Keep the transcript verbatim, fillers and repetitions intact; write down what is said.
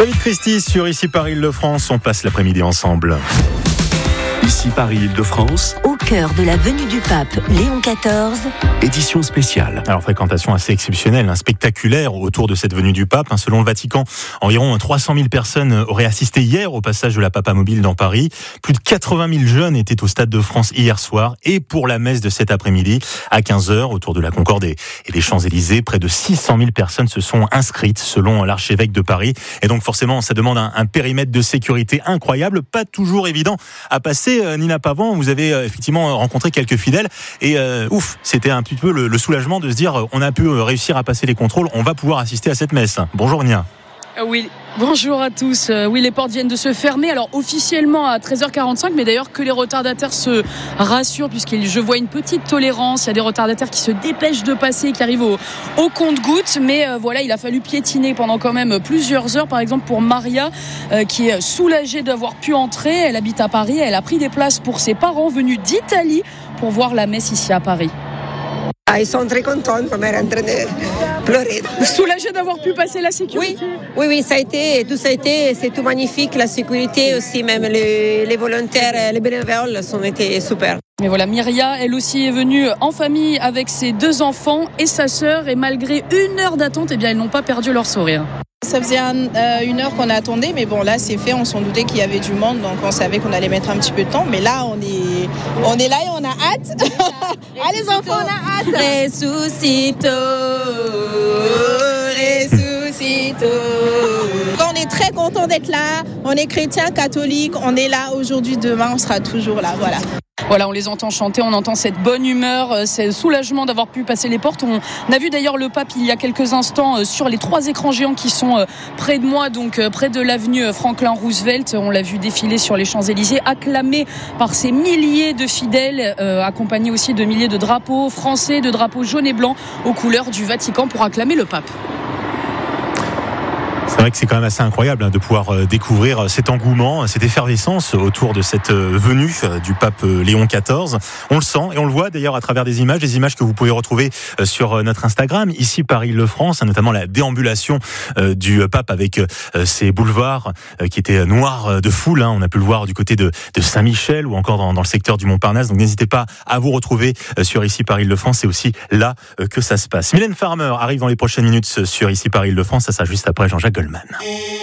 David Christie sur Ici Paris-Île-de-France, on passe l'après-midi ensemble. Ici Paris-Île-de-France, au cœur de la venue du pape Léon quatorze, édition spéciale. Alors, fréquentation assez exceptionnelle, hein, spectaculaire autour de cette venue du pape. Hein, selon le Vatican, environ trois cent mille personnes auraient assisté hier au passage de la Papamobile dans Paris. Plus de quatre-vingt mille jeunes étaient au Stade de France hier soir. Et pour la messe de cet après-midi, à quinze heures, autour de la Concorde et des Champs-Élysées, près de six cent mille personnes se sont inscrites, selon l'archevêque de Paris. Et donc, forcément, ça demande un, un périmètre de sécurité incroyable, pas toujours évident à passer. Nina Pavant, vous avez effectivement rencontré quelques fidèles et euh, ouf, c'était un petit peu le, le soulagement de se dire on a pu réussir à passer les contrôles, on va pouvoir assister à cette messe. Bonjour Nina. Oui, bonjour à tous. Oui, les portes viennent de se fermer. Alors officiellement à treize heures quarante-cinq, mais d'ailleurs que les retardataires se rassurent puisque je vois une petite tolérance. Il y a des retardataires qui se dépêchent de passer, qui arrivent au, au compte-gouttes. Mais euh, voilà, il a fallu piétiner pendant quand même plusieurs heures. Par exemple pour Maria, euh, qui est soulagée d'avoir pu entrer. Elle habite à Paris. Elle a pris des places pour ses parents venus d'Italie pour voir la messe ici à Paris. Ah, ils sont très contents, ma mère est en train de pleurer. Soulagée d'avoir pu passer la sécurité. Oui, oui, oui, ça a été, tout ça a été, c'est tout magnifique, la sécurité aussi, même les, les volontaires, les bénévoles sont été super. Mais voilà, Myria, elle aussi est venue en famille avec ses deux enfants et sa sœur, et malgré une heure d'attente, eh bien, ils n'ont pas perdu leur sourire. Ça faisait un, euh, une heure qu'on attendait, mais bon, là, c'est fait. On s'en doutait qu'il y avait du monde, donc on savait qu'on allait mettre un petit peu de temps. Mais là, on est, on est là et on a hâte. Ah, les enfants, on a hâte. Ressuscito, ressuscito. On est très contents d'être là. On est chrétiens, catholiques. On est là aujourd'hui, demain, on sera toujours là. Voilà. Voilà, on les entend chanter, on entend cette bonne humeur, ce soulagement d'avoir pu passer les portes. On a vu d'ailleurs le pape il y a quelques instants sur les trois écrans géants qui sont près de moi, donc près de l'avenue Franklin Roosevelt. On l'a vu défiler sur les Champs-Élysées, acclamé par ces milliers de fidèles, euh, accompagné aussi de milliers de drapeaux français, de drapeaux jaunes et blancs aux couleurs du Vatican pour acclamer le pape. C'est vrai que c'est quand même assez incroyable hein, de pouvoir découvrir cet engouement, cette effervescence autour de cette venue du pape Léon quatorze. On le sent et on le voit d'ailleurs à travers des images, des images que vous pouvez retrouver sur notre Instagram, ici Paris-Île-de-France, notamment la déambulation du pape avec ses boulevards qui étaient noirs de foule. On a pu le voir du côté de, de Saint-Michel ou encore dans, dans le secteur du Montparnasse. Donc n'hésitez pas à vous retrouver sur ici Paris-Île-de-France. C'est aussi là que ça se passe. Mylène Farmer arrive dans les prochaines minutes sur ici Paris-Île-de-France. Ça sera juste après Jean-Jacques Goldman.